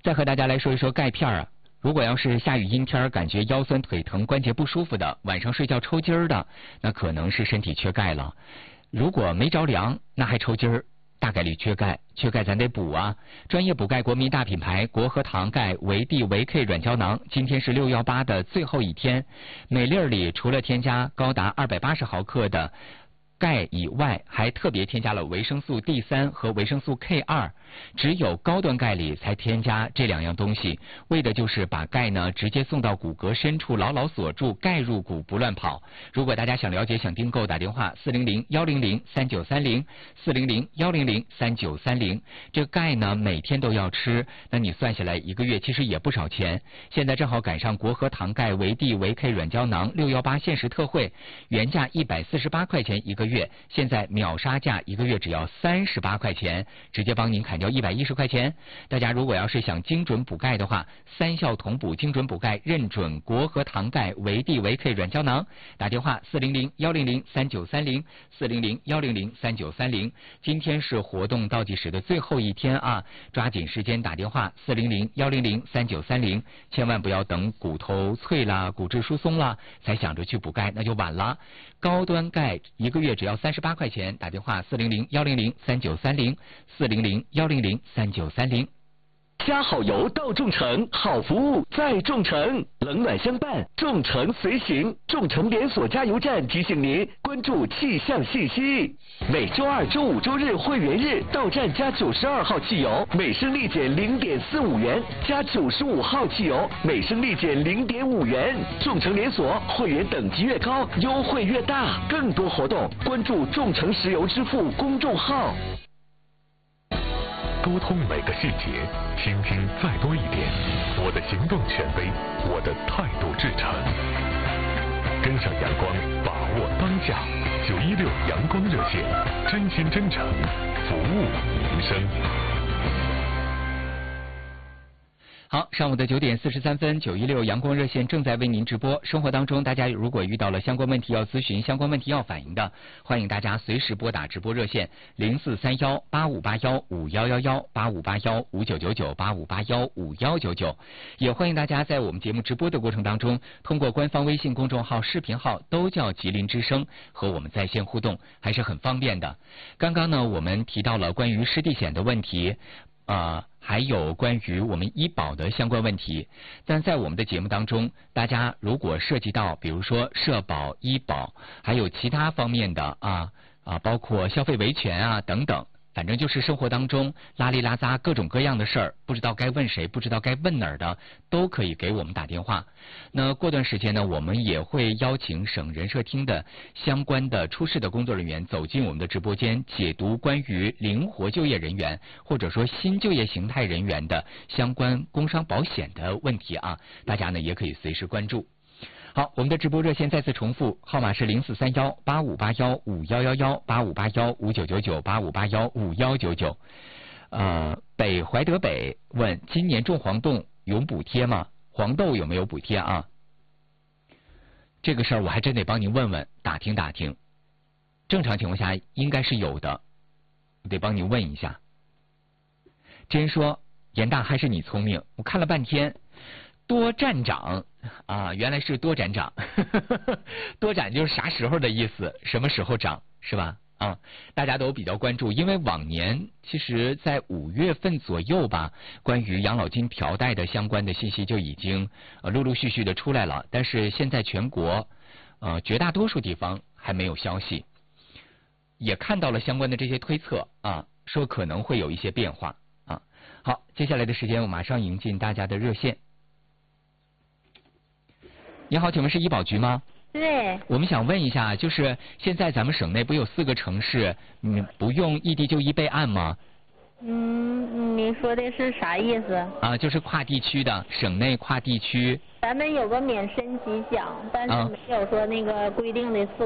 再和大家来说一说钙片啊。如果要是下雨阴天感觉腰酸腿疼关节不舒服的，晚上睡觉抽筋儿的，那可能是身体缺钙了。如果没着凉那还抽筋儿，大概率缺钙。缺钙咱得补啊。专业补钙国民大品牌国和堂钙维 D 维 K 软胶囊，今天是618的最后一天，每粒里除了添加高达280毫克的钙以外，还特别添加了维生素 D3 和维生素 K2， 只有高端钙里才添加这两样东西，为的就是把钙呢直接送到骨骼深处，牢牢锁住，钙入骨不乱跑。如果大家想了解想订购，打电话400-100-3930，400-100-3930。这个钙呢每天都要吃，那你算下来一个月其实也不少钱。现在正好赶上国和堂钙维 D 维 K 软胶囊618限时特惠，原价148块钱一个月，现在秒杀价一个月只要38块钱，直接帮您砍掉110块钱。大家如果要是想精准补钙的话，3效同补精准补钙，认准国和堂钙维 D 维 K 软胶囊，打电话400-100-3930，400-100-3930。今天是活动倒计时的最后一天啊，抓紧时间打电话400-100-3930，千万不要等骨头脆啦、骨质疏松啦才想着去补钙，那就晚了。高端钙一个月只要38块钱，打电话400-100-3930，400-100-3930。 加好油到众诚，好服务在众诚，冷暖相伴，众诚随行。众诚连锁加油站提醒您关注气象信息。每周二、周五、周日会员日到站加92号汽油，每升立减0.45元；加95号汽油，每升立减0.5元。众诚连锁会员等级越高，优惠越大。更多活动关注众诚石油支付公众号。 沟通每个细节，倾听再多一点。我的行动权威，我的态度至诚。跟上阳光，把握当下。916阳光热线，真心真诚，服务民生。 好，上午的9点43分，916阳光热线正在为您直播。生活当中，大家如果遇到了相关问题要咨询、相关问题要反映的，欢迎大家随时拨打直播热线0431-8581-5111，8581-5999，8581-5199。也欢迎大家在我们节目直播的过程当中，通过官方微信公众号、视频号都叫吉林之声，和我们在线互动，还是很方便的。刚刚呢，我们提到了关于失地险的问题。还有关于我们医保的相关问题，但在我们的节目当中，大家如果涉及到比如说社保、医保，还有其他方面的包括消费维权啊等等，反正就是生活当中拉里拉杂各种各样的事儿，不知道该问谁，不知道该问哪儿的，都可以给我们打电话。那过段时间呢，我们也会邀请省人社厅的相关的出事的工作人员走进我们的直播间，解读关于灵活就业人员或者说新就业形态人员的相关工伤保险的问题啊，大家呢也可以随时关注。好，我们的直播热线再次重复，号码是0431-8581-5111，8581-5999，8581-5199。北怀德北问，今年种黄豆有补贴吗？黄豆有没有补贴啊？这个事儿我还真得帮您问问，打听打听。正常情况下应该是有的，我得帮您问一下。真说严大还是你聪明，我看了半天，多站长啊，原来是多站长，多站就是啥时候的意思，什么时候涨是吧？大家都比较关注，因为往年其实在5月份左右吧，关于养老金调贷的相关的信息就已经陆陆续续的出来了，但是现在全国绝大多数地方还没有消息，也看到了相关的这些推测啊，说可能会有一些变化啊。好，接下来的时间我马上迎进大家的热线。你好，请问是医保局吗？ 对， 我们想问一下，就是现在咱们省内不有4个城市，不用异地就医备案吗？ 你说的是啥意思？ 就是跨地区的，省内跨地区。 咱们有个免申疾享，但是没有说那个规定的4